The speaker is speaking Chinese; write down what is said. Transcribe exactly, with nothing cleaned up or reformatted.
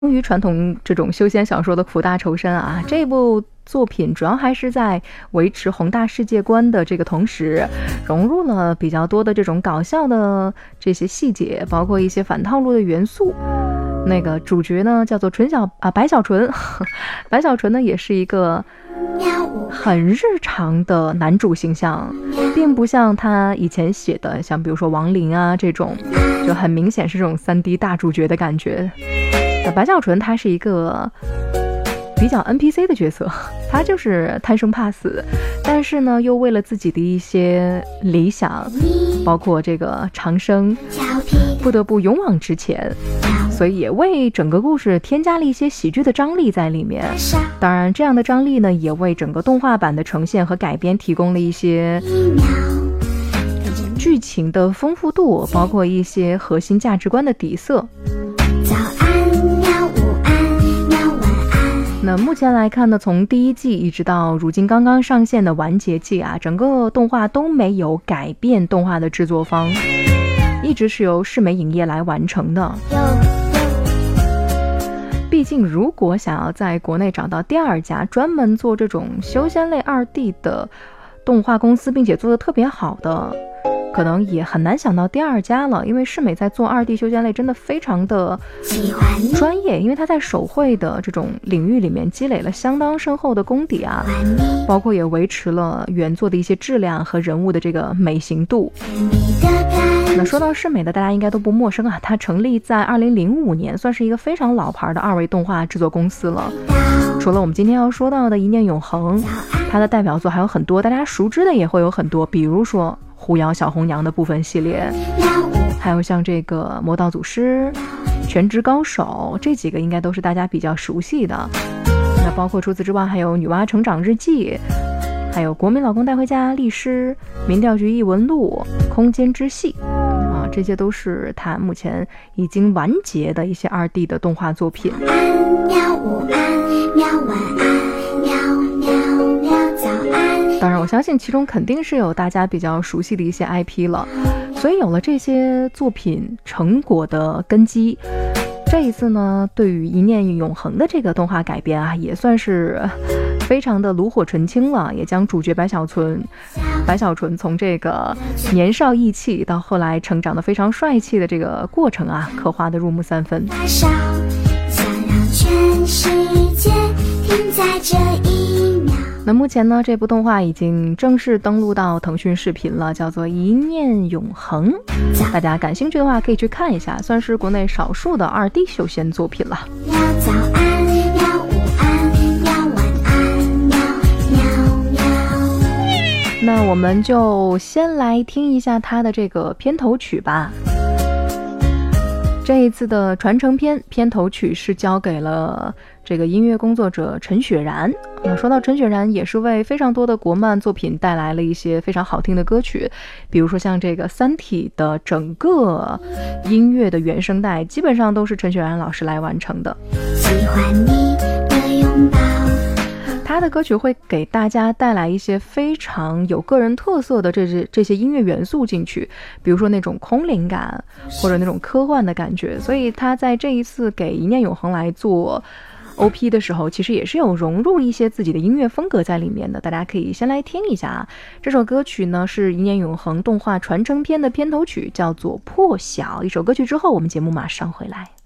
于传统这种修仙小说的苦大仇深啊，这部作品主要还是在维持宏大世界观的这个同时，融入了比较多的这种搞笑的这些细节，包括一些反套路的元素。那个主角呢叫做纯小啊白小纯，白小纯呢也是一个很日常的男主形象，并不像他以前写的像比如说王林啊这种，就很明显是这种 三 D 大主角的感觉。那白小纯他是一个比较 N P C 的角色，他就是贪生怕死，但是呢又为了自己的一些理想，包括这个长生，不得不勇往直前，所以也为整个故事添加了一些喜剧的张力在里面。当然这样的张力呢也为整个动画版的呈现和改编提供了一些剧情的丰富度，包括一些核心价值观的底色。那目前来看呢，从第一季一直到如今刚刚上线的完结季啊，整个动画都没有改变动画的制作方，一直是由世美影业来完成的。毕竟如果想要在国内找到第二家专门做这种修仙类 二 D 的动画公司，并且做得特别好的，可能也很难想到第二家了。因为世美在做 二 D 修仙类真的非常的专业，因为他在手绘的这种领域里面积累了相当深厚的功底啊，包括也维持了原作的一些质量和人物的这个美型度。那说到世美的大家应该都不陌生啊，它成立在二零零五年，算是一个非常老牌的二维动画制作公司了。除了我们今天要说到的一念永恒，它的代表作还有很多，大家熟知的也会有很多，比如说狐妖小红娘的部分系列，还有像这个魔道祖师、全职高手，这几个应该都是大家比较熟悉的。那包括除此之外还有女娲成长日记，还有国民老公带回家、律师、民调局异闻录、空间之戏啊，这些都是它目前已经完结的一些 二 D 的动画作品。当然我相信其中肯定是有大家比较熟悉的一些 I P 了，所以有了这些作品成果的根基，这一次呢对于一念永恒的这个动画改编啊，也算是非常的炉火纯青了，也将主角白小纯白小纯从这个年少意气到后来成长的非常帅气的这个过程啊，刻画的入木三分。想让全世界停在这一秒。那目前呢这部动画已经正式登录到腾讯视频了，叫做一念永恒，大家感兴趣的话可以去看一下，算是国内少数的 二 D 修仙作品了。要早安，要午安，要晚安，喵喵喵。那我们就先来听一下它的这个片头曲吧。这一次的传承篇片头曲是交给了这个音乐工作者陈雪然。那说到陈雪然，也是为非常多的国漫作品带来了一些非常好听的歌曲，比如说像这个《三体》的整个音乐的原声带，基本上都是陈雪然老师来完成的。喜欢你的拥抱。他的歌曲会给大家带来一些非常有个人特色的这些这些音乐元素进去，比如说那种空灵感或者那种科幻的感觉，所以他在这一次给一念永恒来做 O P 的时候，其实也是有融入一些自己的音乐风格在里面的，大家可以先来听一下。这首歌曲呢是一念永恒动画传承篇的片头曲，叫做破晓。一首歌曲之后，我们节目马上回来。